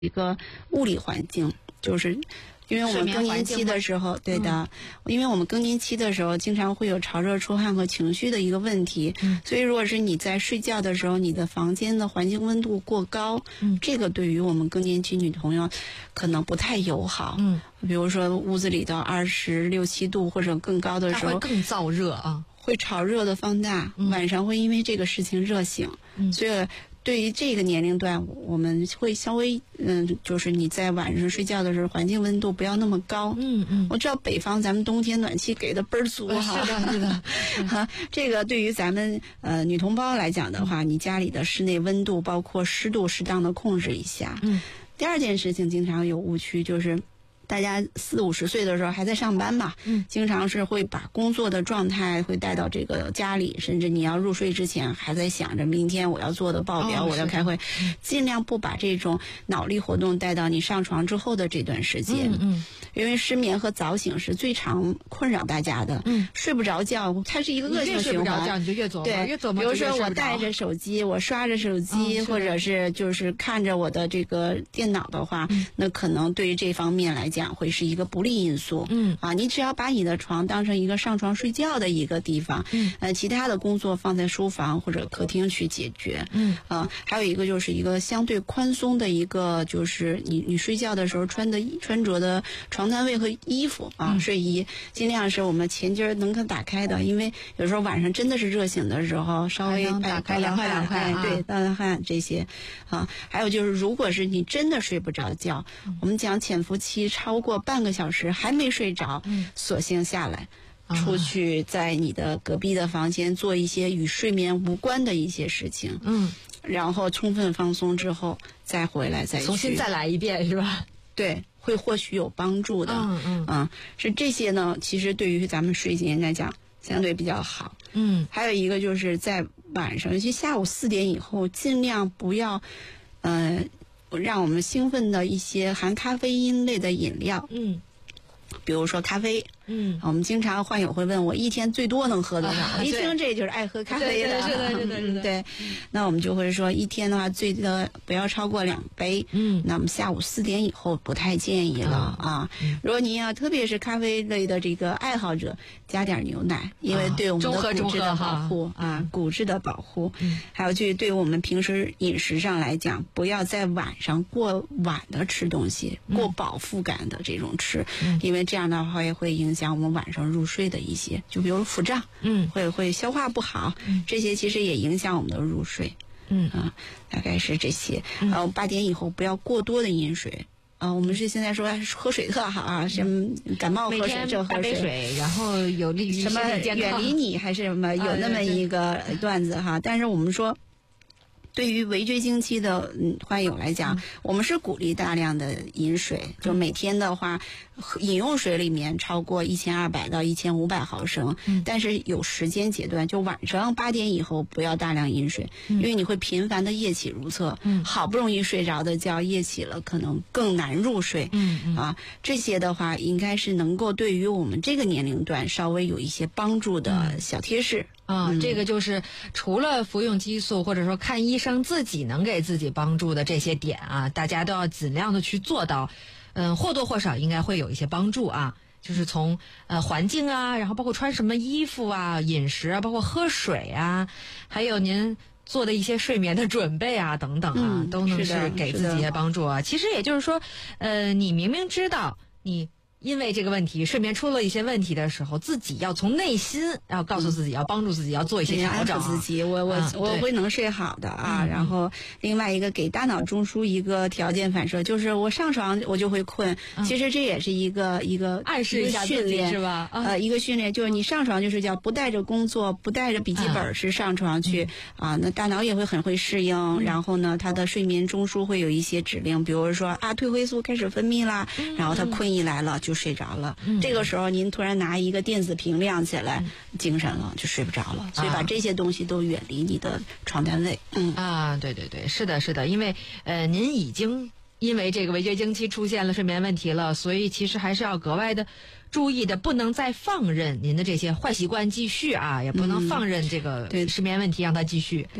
一个物理环境，就是因为我们更年期的时候，对的，因为我们更年期的时候经常会有潮热出汗和情绪的一个问题，所以如果是你在睡觉的时候，你的房间的环境温度过高，这个对于我们更年期女朋友可能不太友好。比如说屋子里到26、27度或者更高的时候， 它会更燥热啊， 会潮热的放大，晚上会因为这个事情热醒，所以对于这个年龄段，我们会稍微就是你在晚上睡觉的时候，环境温度不要那么高。我知道北方咱们冬天暖气给的倍儿足哈。 是的。 这个对于咱们女同胞来讲的话，你家里的室内温度包括湿度适当的控制一下。第二件事情经常有误区就是。大家40、50岁的时候还在上班嘛，经常是会把工作的状态会带到这个家里，甚至你要入睡之前还在想着明天我要做的报表，我要开会，尽量不把这种脑力活动带到你上床之后的这段时间。因为失眠和早醒是最常困扰大家的。睡不着觉，它是一个恶性循环。 越睡不着觉，你就越琢磨， 对， 越琢磨。 比如说我带着手机，我刷着手机，或者是就是看着我的这个电脑的话，那可能对于这方面来讲会是一个不利因素。你只要把你的床当成一个上床睡觉的一个地方，其他的工作放在书房或者客厅去解决。还有一个就是一个相对宽松的一个，就是你睡觉的时候穿着的床单位和衣服睡衣尽量是我们前襟能够打开的，因为有时候晚上真的是热醒的时候，稍微打开凉快， 对，大凉汗这些还有就是，如果是你真的睡不着觉，我们讲潜伏期超过半个小时还没睡着，索性下来。出去在你的隔壁的房间做一些与睡眠无关的一些事情，然后充分放松之后再回来再去重新再来一遍，是吧？ 对，会或许有帮助的。是这些呢，其实对于咱们睡眠来讲相对比较好。还有一个就是在晚上，尤其下午4点以后，尽量不要让我们兴奋的一些含咖啡因类的饮料。比如说咖啡。我们经常患友会问我一天最多能喝多少？一听这就是爱喝咖啡的。 是的。 对，那我们就会说一天的话最多不要超过2杯。那我们下午4点以后不太建议了如果您要特别是咖啡类的这个爱好者，加点牛奶，因为对我们的骨质的保护骨质的保护，还有就对我们平时饮食上来讲，不要在晚上过晚的吃东西，过饱腹感的这种吃，因为这样的话也会影响我们晚上入睡的一些，就比如腹胀，会消化不好，这些其实也影响我们的入睡。大概是这些。8点以后不要过多的饮水。我们是现在说喝水特好什么感冒喝水就喝水，然后有利于什么远离你还是什么有那么一个段子但是我们说。对于围追经期的患友来讲，我们是鼓励大量的饮水，就每天的话，饮用水里面超过1200到1500毫升，但是有时间阶段，就晚上8点以后不要大量饮水，因为你会频繁的夜起如厕，好不容易睡着的觉，夜起了可能更难入睡，这些的话应该是能够对于我们这个年龄段稍微有一些帮助的小贴士。 这个就是除了服用激素或者说看医生自己能给自己帮助的这些点大家都要尽量的去做到，或多或少应该会有一些帮助就是从环境然后包括穿什么衣服饮食包括喝水还有您做的一些睡眠的准备等等都能是给自己一些帮助其实也就是说，你明明知道你因为这个问题睡眠出了一些问题的时候，自己要从内心要告诉自己，要帮助自己，要做一些调整自己我会能睡好的然后另外一个给大脑中枢一个条件反射，就是我上床我就会困，其实这也是一个暗示一下训练是吧一个训练，就是你上床就睡觉，不带着工作不带着笔记本是上床去那大脑也会很会适应，然后呢它的睡眠中枢会有一些指令，比如说褪黑素开始分泌啦，然后它困意来了就睡着了，这个时候您突然拿一个电子屏亮起来，精神了就睡不着了，所以把这些东西都远离你的床单位。 对，是的，因为您已经因为这个围追经期出现了睡眠问题了，所以其实还是要格外的注意的，不能再放任您的这些坏习惯继续也不能放任这个失眠问题让它继续。 对。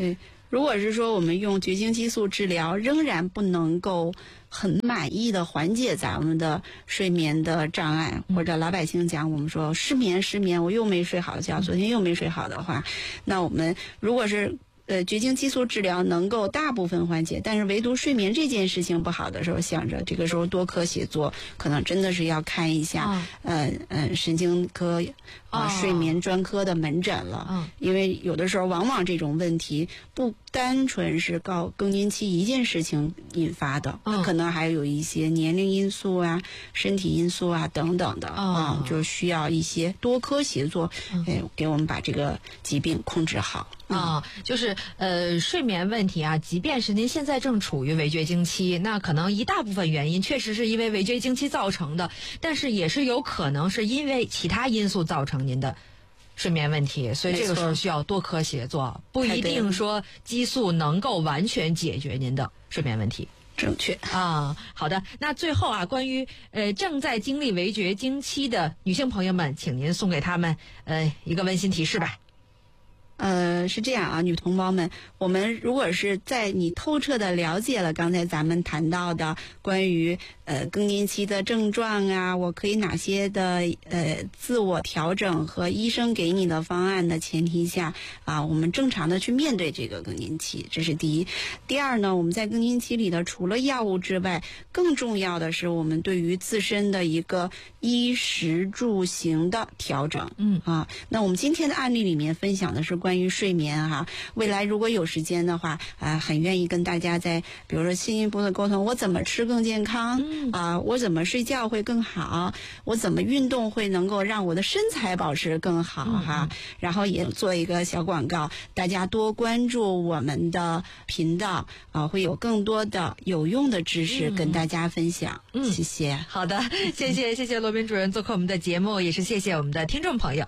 如果是说我们用绝经激素治疗，仍然不能够很满意的缓解咱们的睡眠的障碍，或者老百姓讲我们说失眠，我又没睡好觉，昨天又没睡好的话，那我们如果是绝经激素治疗能够大部分缓解，但是唯独睡眠这件事情不好的时候，想着这个时候多科协作，可能真的是要看一下神经科睡眠专科的门诊了。因为有的时候往往这种问题不单纯是更年期一件事情引发的，可能还有一些年龄因素啊、身体因素啊等等的就需要一些多科协作，给我们把这个疾病控制好。 就是睡眠问题啊，即便是您现在正处于围绝经期，那可能一大部分原因确实是因为围绝经期造成的，但是也是有可能是因为其他因素造成您的睡眠问题，所以这个时候需要多科协作，不一定说激素能够完全解决您的睡眠问题。 正确好的。那最后啊，关于正在经历围绝经期的女性朋友们，请您送给她们一个温馨提示吧。 是这样啊，女同胞们，我们如果是在你透彻的了解了刚才咱们谈到的关于更年期的症状啊，我可以哪些的自我调整和医生给你的方案的前提下啊，我们正常的去面对这个更年期，这是第一。第二呢，我们在更年期里的除了药物之外，更重要的是我们对于自身的一个衣食住行的调整。那我们今天的案例里面分享的是关于睡眠未来如果有时间的话很愿意跟大家在比如说进一步的沟通，我怎么吃更健康我怎么睡觉会更好，我怎么运动会能够让我的身材保持更好然后也做一个小广告，大家多关注我们的频道会有更多的有用的知识跟大家分享。谢谢。 好的，谢谢罗宾主任做客我们的节目，也是谢谢我们的听众朋友。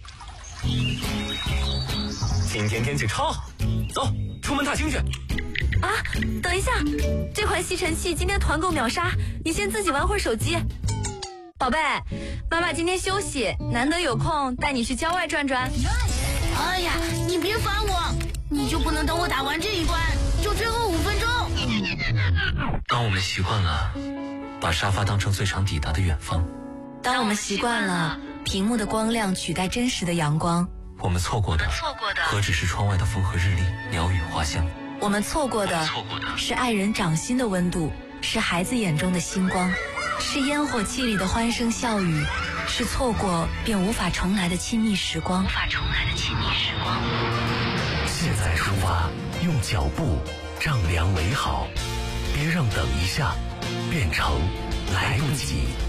今天天气超好，走，出门踏青去。 等一下，这款吸尘器今天团购秒杀，你先自己玩会儿手机。宝贝，妈妈今天休息，难得有空带你去郊外转转。 哎呀，你别烦我，你就不能等我打完这一关，就最后5分钟？ 当我们习惯了把沙发当成最长抵达的远方， 当我们习惯了屏幕的光亮取代真实的阳光， 我们错过的何止是窗外的风和日丽、鸟语花香， 我们错过的是爱人掌心的温度，是孩子眼中的星光，是烟火气里的欢声笑语，是错过便无法重来的亲密时光。 现在出发，用脚步丈量美好，别让等一下变成来不及。